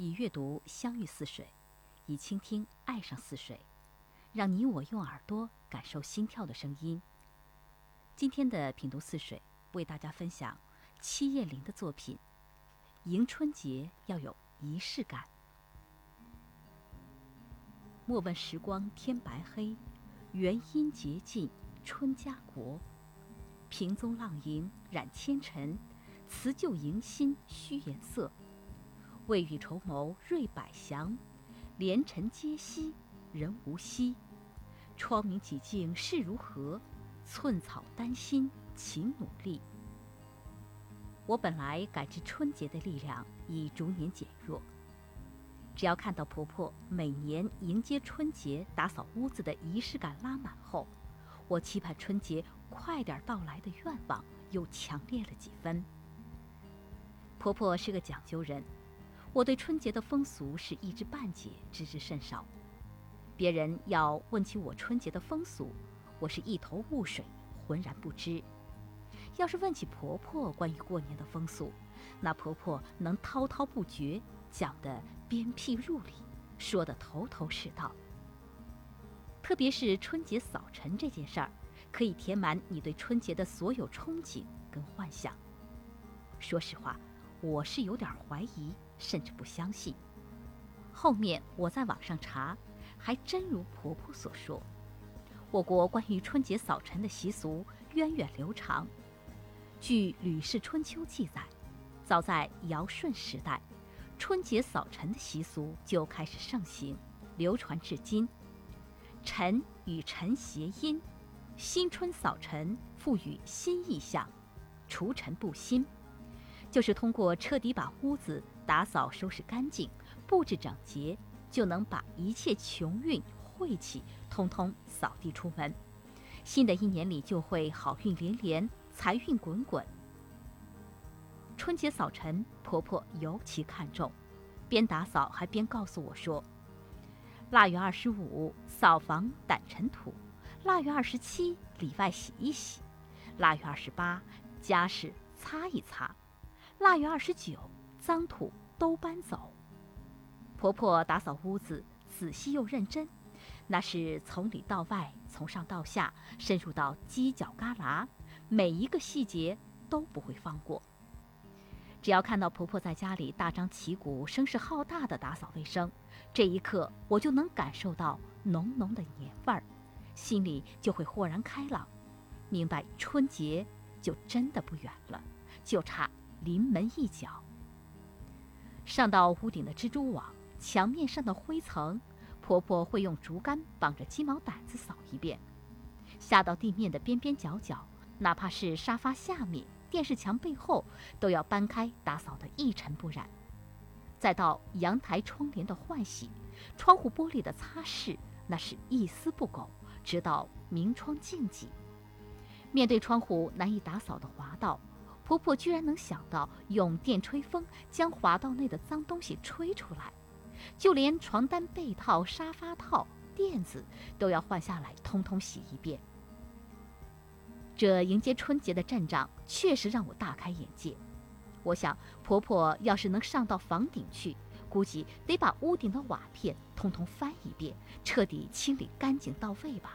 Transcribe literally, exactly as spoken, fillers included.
以阅读相遇似水，以倾听爱上似水，让你我用耳朵感受心跳的声音。今天的品读似水，为大家分享戚叶林的作品《迎春节要有仪式感》。莫问时光天白黑，元阴节尽春家国。平宗浪迎染千尘，辞旧迎新虚颜色。未雨绸缪瑞百祥，连尘皆息人无息。窗明几净事如何？寸草丹心勤努力。我本来感知春节的力量已逐年减弱，只要看到婆婆每年迎接春节打扫屋子的仪式感拉满后，我期盼春节快点到来的愿望又强烈了几分。婆婆是个讲究人，我对春节的风俗是一知半解，知之甚少。别人要问起我春节的风俗，我是一头雾水，浑然不知。要是问起婆婆关于过年的风俗，那婆婆能滔滔不绝，讲得鞭辟入里，说得头头是道。特别是春节扫尘这件事儿，可以填满你对春节的所有憧憬跟幻想。说实话，我是有点怀疑，甚至不相信。后面我在网上查，还真如婆婆所说，我国关于春节扫尘的习俗源远流长。据《吕氏春秋》记载，早在尧舜时代，春节扫尘的习俗就开始盛行，流传至今。尘与尘谐音，新春扫尘赋予新意象，除尘布新，就是通过彻底把屋子打扫收拾干净，布置整洁，就能把一切穷运晦气通通扫地出门。新的一年里就会好运连连，财运滚滚。春节扫尘，婆婆尤其看重，边打扫还边告诉我说，腊月二十五扫房掸尘土，腊月二十七里外洗一洗，腊月二十八家事擦一擦，腊月二十九脏土都搬走。婆婆打扫屋子仔细又认真，那是从里到外，从上到下，深入到犄角旮旯，每一个细节都不会放过。只要看到婆婆在家里大张旗鼓、声势浩大的打扫卫生，这一刻我就能感受到浓浓的年味儿，心里就会豁然开朗，明白春节就真的不远了，就差临门一脚。上到屋顶的蜘蛛网，墙面上的灰层，婆婆会用竹竿绑着鸡毛掸子扫一遍；下到地面的边边角角，哪怕是沙发下面、电视墙背后，都要搬开打扫得一尘不染。再到阳台窗帘的换洗，窗户玻璃的擦拭，那是一丝不苟，直到明窗净几。面对窗户难以打扫的滑道，婆婆居然能想到用电吹风将滑道内的脏东西吹出来，就连床单被套、沙发套、垫子都要换下来通通洗一遍。这迎接春节的阵仗确实让我大开眼界。我想婆婆要是能上到房顶去，估计得把屋顶的瓦片通通翻一遍，彻底清理干净到位吧。